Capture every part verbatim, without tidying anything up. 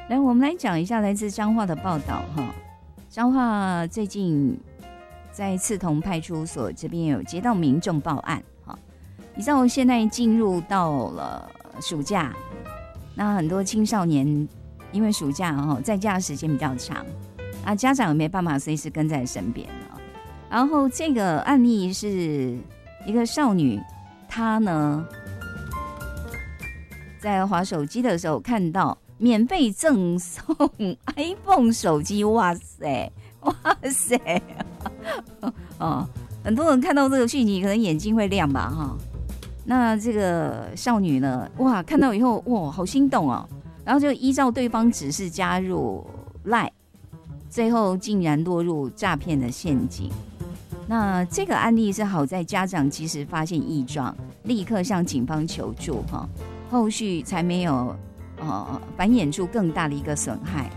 来，我们来讲一下来自彰化的报道哈。彰化最近在莿桐派出所这边有接到民众报案哈，你知道现在进入到了暑假，那很多青少年因为暑假哈在家的时间比较长，啊家长也没办法随时跟在身边了。然后这个案例是一个少女，她呢在滑手机的时候看到免费赠送 iPhone 手机，哇塞，哇塞，哦，很多人看到这个讯息，可能眼睛会亮吧，哈。那这个少女呢，哇，看到以后，哇，好心动哦，然后就依照对方指示加入 LINE， 最后竟然落入诈骗的陷阱。那这个案例是好在家长及时发现异状，立刻向警方求助，哈，后续才没有。哦，繁衍出更大的一个损害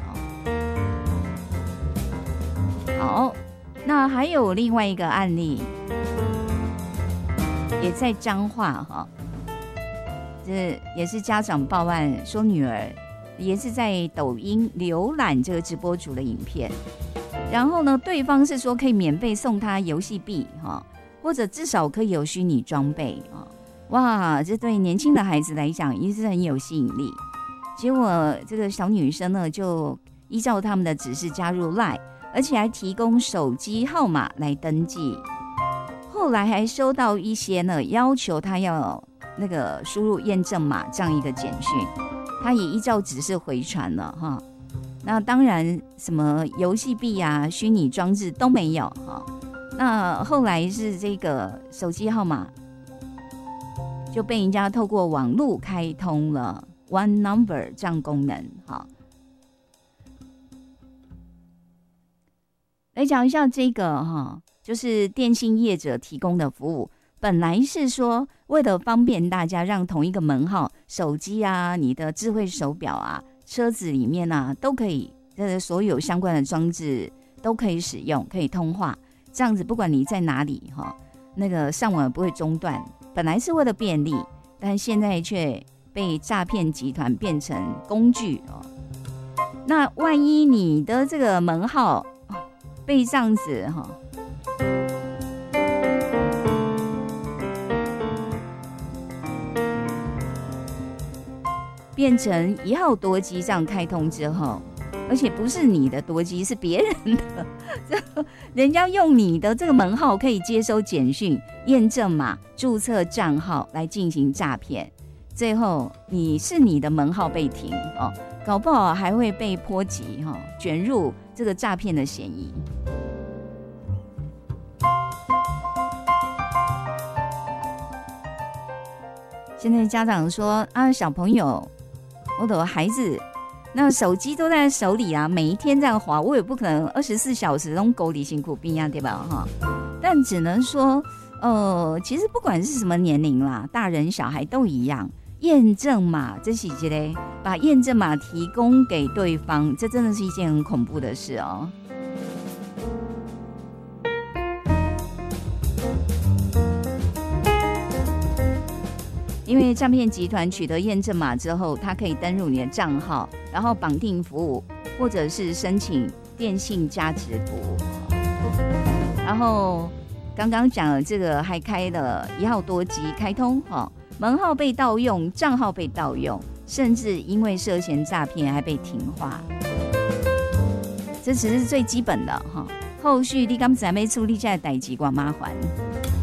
哦。好，那还有另外一个案例，也在彰化哈，这也是家长报案说女儿也是在抖音浏览这个直播主的影片，然后呢，对方是说可以免费送他游戏币哈，或者至少可以有虚拟装备啊。哇，这对年轻的孩子来讲也是很有吸引力。结果这个小女生呢，就依照他们的指示加入 LINE， 而且还提供手机号码来登记。后来还收到一些呢要求她要那个输入验证码这样一个简讯，她也依照指示回传了哈。那当然什么游戏币啊、虚拟装置都没有哈。那后来是这个手机号码就被人家透过网路开通了。One Number 这样功能，好，来讲一下这个哈，就是电信业者提供的服务。本来是说为了方便大家，让同一个门号，手机啊、你的智慧手表啊、车子里面啊都可以，呃，所有相关的装置都可以使用，可以通话。这样子，不管你在哪里哈，那个上网也不会中断。本来是为了便利，但现在却被诈骗集团变成工具哦。那万一你的这个门号被这样子哈，变成一号多机这样开通之后，而且不是你的多机，是别人的，这人家用你的这个门号可以接收简讯、验证码、注册账号来进行诈骗。最后你是你的门号被停哦，搞不好还会被波及哈、哦，卷入这个诈骗的嫌疑。现在家长说啊，小朋友，我的孩子，那手机都在手里啊，每一天这样滑，我也不可能二十四小时都狗里辛苦病啊，对吧？哈，但只能说，呃，其实不管是什么年龄啦，大人小孩都一样。验证码，这是一个把验证码提供给对方，这真的是一件很恐怖的事哦。因为诈骗集团取得验证码之后，它可以登入你的账号，然后绑定服务，或者是申请电信加值服务。然后刚刚讲了这个，还开了一号多机开通哈。门号被盗用，账号被盗用，甚至因为涉嫌诈骗还被停话。这只是最基本的哈，后续你敢怎么处理这代志，我麻烦。